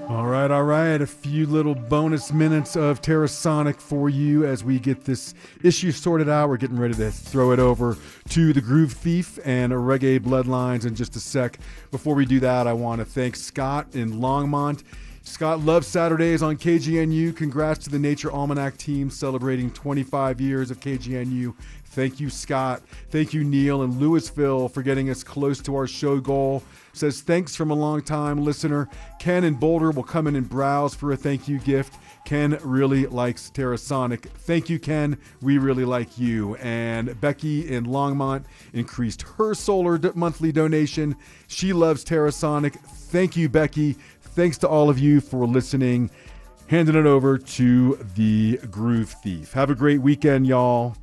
All right, all right. A few little bonus minutes of Terrasonic for you as we get this issue sorted out. We're getting ready to throw it over to the Groove Thief and Reggae Bloodlines in just a sec. Before we do that, I want to thank Scott in Longmont. Scott loves Saturdays on KGNU. Congrats to the Nature Almanac team celebrating 25 years of KGNU. Thank you, Scott. Thank you, Neil in Louisville, for getting us close to our show goal. Says, thanks from a long-time listener. Ken in Boulder will come in and browse for a thank you gift. Ken really likes Terrasonic. Thank you, Ken. We really like you. And Becky in Longmont increased her solar monthly donation. She loves Terrasonic. Thank you, Becky. Thanks to all of you for listening. Handing it over to the Groove Thief. Have a great weekend, y'all.